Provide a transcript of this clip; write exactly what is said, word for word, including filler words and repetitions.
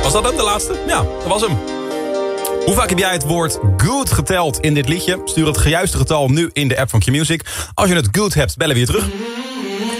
Was dat hem, de laatste? Ja, dat was hem. Hoe vaak heb jij het woord good geteld in dit liedje? Stuur het gejuiste getal nu in de app van Q-Music. Als je het good hebt, bellen we je terug.